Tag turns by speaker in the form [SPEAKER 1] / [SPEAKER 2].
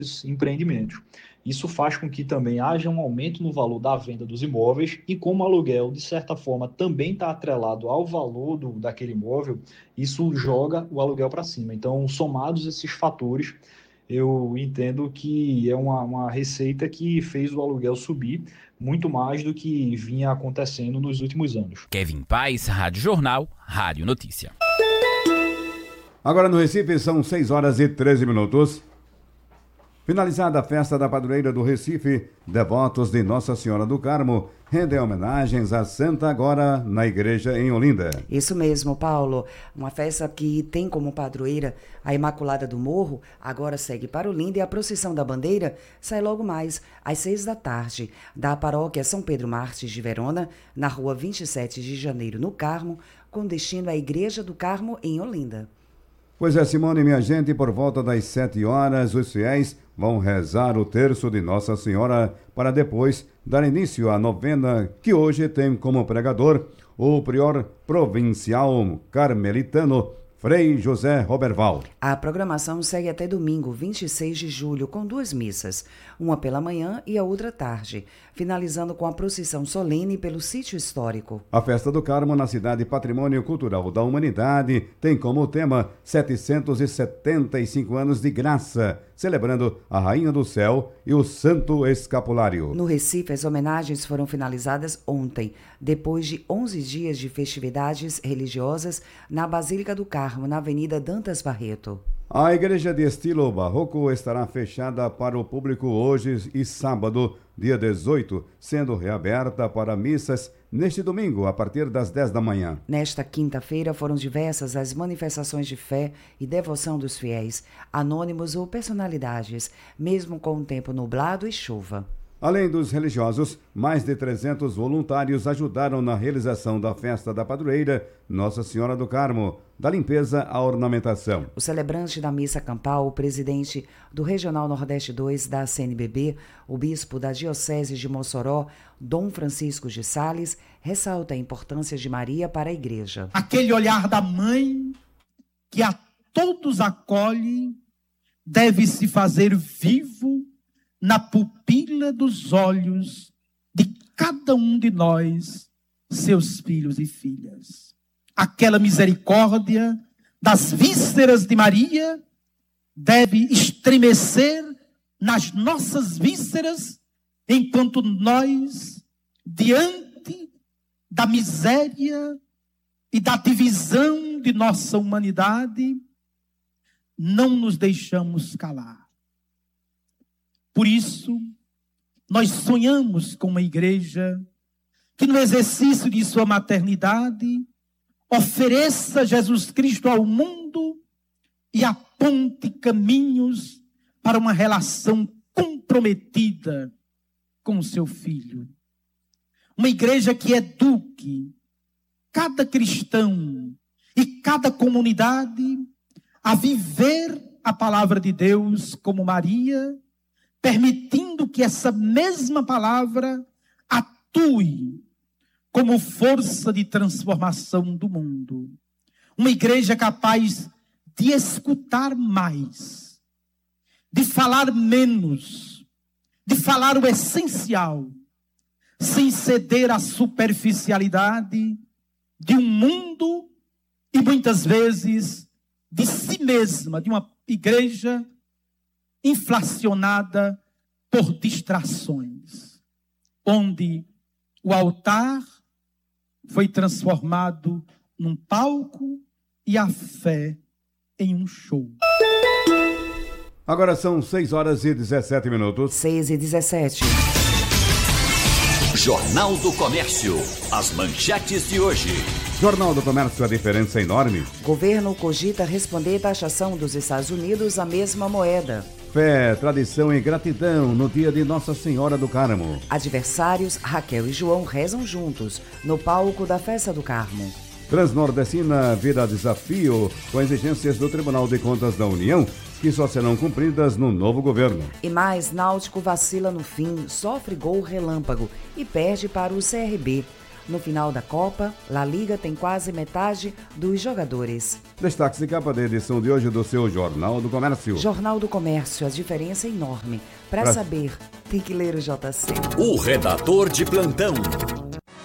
[SPEAKER 1] empreendimentos. Isso faz com que também haja um aumento no valor da venda dos imóveis e como o aluguel, de certa forma, também está atrelado ao valor daquele imóvel, isso joga o aluguel para cima. Então, somados esses fatores, eu entendo que é uma receita que fez o aluguel subir muito mais do que vinha acontecendo nos últimos anos.
[SPEAKER 2] Kevin Paz, Rádio Jornal, Rádio Notícia.
[SPEAKER 3] Agora no Recife são 6h13. Finalizada a festa da padroeira do Recife, devotos de Nossa Senhora do Carmo rendem homenagens à Santa agora na igreja em Olinda.
[SPEAKER 4] Isso mesmo, Paulo. Uma festa que tem como padroeira a Imaculada do Morro, agora segue para Olinda e a procissão da bandeira sai logo mais às 6 da tarde da paróquia São Pedro Martins de Verona, na rua 27 de Janeiro, no Carmo, com destino à Igreja do Carmo em Olinda.
[SPEAKER 3] Pois é, Simone, minha gente, por volta das 7 horas, os fiéis vão rezar o terço de Nossa Senhora para depois dar início à novena que hoje tem como pregador o prior provincial carmelitano Frei José Roberval.
[SPEAKER 4] A programação segue até domingo, 26 de julho, com 2 missas, uma pela manhã e a outra à tarde, finalizando com a procissão solene pelo sítio histórico.
[SPEAKER 3] A Festa do Carmo na cidade Patrimônio Cultural da Humanidade tem como tema 775 anos de graça, celebrando a Rainha do Céu e o Santo Escapulário.
[SPEAKER 4] No Recife, as homenagens foram finalizadas ontem, depois de 11 dias de festividades religiosas na Basílica do Carmo, na Avenida Dantas Barreto.
[SPEAKER 3] A igreja de estilo barroco estará fechada para o público hoje e sábado, dia 18, sendo reaberta para missas neste domingo, a partir das 10 da manhã.
[SPEAKER 4] Nesta quinta-feira foram diversas as manifestações de fé e devoção dos fiéis, anônimos ou personalidades, mesmo com o tempo nublado e chuva.
[SPEAKER 3] Além dos religiosos, mais de 300 voluntários ajudaram na realização da festa da padroeira Nossa Senhora do Carmo, da limpeza à ornamentação.
[SPEAKER 4] O celebrante da missa campal, o presidente do Regional Nordeste 2 da CNBB, o bispo da Diocese de Mossoró, Dom Francisco de Sales, ressalta a importância de Maria para a igreja.
[SPEAKER 5] Aquele olhar da mãe que a todos acolhe deve se fazer vivo na pupila dos olhos de cada um de nós, seus filhos e filhas. Aquela misericórdia das vísceras de Maria deve estremecer nas nossas vísceras, enquanto nós, diante da miséria e da divisão de nossa humanidade, não nos deixamos calar. Por isso, nós sonhamos com uma igreja que, no exercício de sua maternidade, ofereça Jesus Cristo ao mundo e aponte caminhos para uma relação comprometida com o seu filho. Uma igreja que eduque cada cristão e cada comunidade a viver a palavra de Deus como Maria, permitindo que essa mesma palavra atue como força de transformação do mundo. Uma igreja capaz de escutar mais, de falar menos, de falar o essencial, sem ceder à superficialidade de um mundo e muitas vezes de si mesma, de uma igreja inflacionada por distrações, onde o altar foi transformado num palco e a fé em um show.
[SPEAKER 3] Agora são 6h17.
[SPEAKER 4] 6h17.
[SPEAKER 6] Jornal do Comércio. As manchetes de hoje.
[SPEAKER 3] Jornal do Comércio, a diferença é enorme.
[SPEAKER 4] Governo cogita responder taxação dos Estados Unidos à mesma moeda.
[SPEAKER 3] Fé, tradição e gratidão no dia de Nossa Senhora do Carmo.
[SPEAKER 4] Adversários, Raquel e João rezam juntos no palco da Festa do Carmo.
[SPEAKER 3] Transnordestina vira desafio com exigências do Tribunal de Contas da União, que só serão cumpridas no novo governo.
[SPEAKER 4] E mais, Náutico vacila no fim, sofre gol relâmpago e perde para o CRB. No final da Copa, La Liga tem quase metade dos jogadores.
[SPEAKER 3] Destaque de capa da edição de hoje do seu Jornal do Comércio.
[SPEAKER 4] Jornal do Comércio, a diferença é enorme. Para saber, tem que ler o JC.
[SPEAKER 6] O redator de plantão